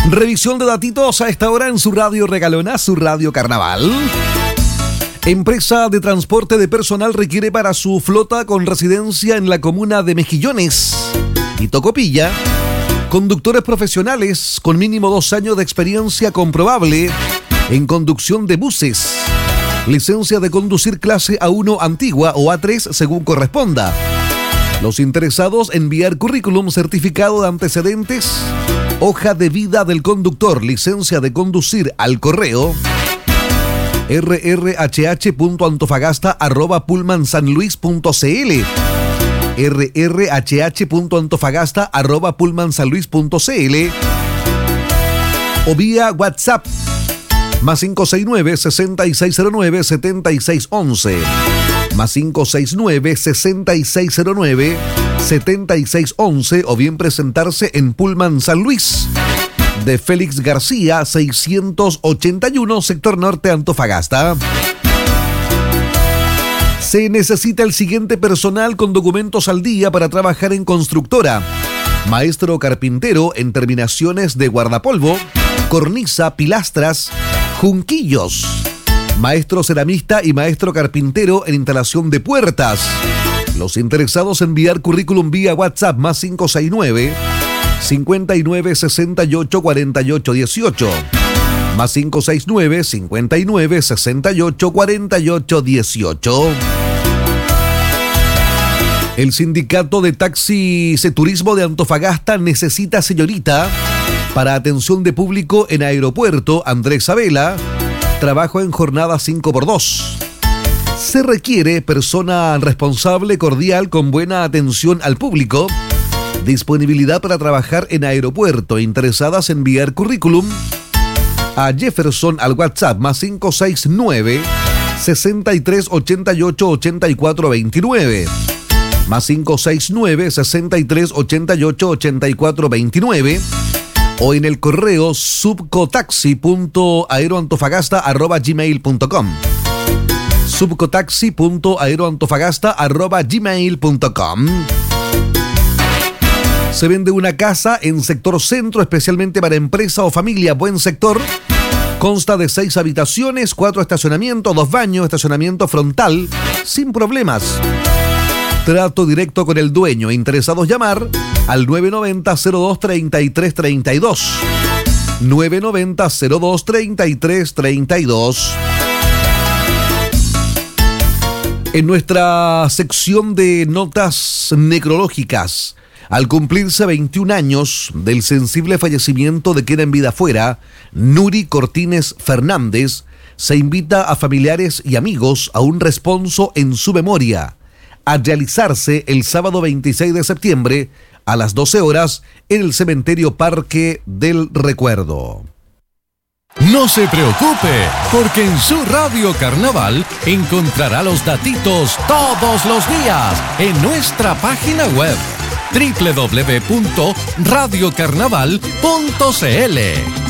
Revisión de datitos a esta hora en su radio regalona, su radio carnaval. Empresa de transporte de personal requiere para su flota con residencia en la comuna de Mejillones y Tocopilla conductores profesionales con mínimo 2 años de experiencia comprobable en conducción de buses. Licencia de conducir clase A1 antigua o A3 según corresponda. Los interesados enviar currículum, certificado de antecedentes, hoja de vida del conductor, licencia de conducir al correo rrhh.antofagasta@pullmansanluis.cl rrhh.antofagasta@pullmansanluis.cl o vía WhatsApp más 569-6609-7611 más 569-6609-7611 o bien presentarse en Pullman San Luis de Félix García 681, sector norte, Antofagasta. Se necesita el siguiente personal con documentos al día para trabajar en constructora: maestro carpintero en terminaciones de guardapolvo, cornisa, pilastras, junquillos, maestro ceramista y maestro carpintero en instalación de puertas. Los interesados enviar currículum vía WhatsApp más 569-5968-4818 más 569-5968-4818. El sindicato de taxis y turismo de Antofagasta necesita señorita para atención de público en aeropuerto Andrés Sabela, trabajo en jornada 5x2. Se requiere persona responsable, cordial, con buena atención al público, disponibilidad para trabajar en aeropuerto. Interesadas enviar currículum a Jefferson al WhatsApp más 569-6388-8429 más 569-6388-8429 o en el correo subcotaxi.aeroantofagasta@gmail.com subcotaxi.aeroantofagasta@gmail.com. Se vende una casa en sector centro, especialmente para empresa o familia. Buen sector. Consta de 6 habitaciones, 4 estacionamientos, 2 baños, estacionamiento frontal, sin problemas. Trato directo con el dueño. Interesados llamar al 990-02-3332. 990-02-3332. En nuestra sección de notas necrológicas, al cumplirse 21 años del sensible fallecimiento de quien en vida fuera, Nuri Cortines Fernández, se invita a familiares y amigos a un responso en su memoria, a realizarse el sábado 26 de septiembre a las 12 horas en el cementerio Parque del Recuerdo. No se preocupe, porque en su Radio Carnaval encontrará los datitos todos los días en nuestra página web www.radiocarnaval.cl.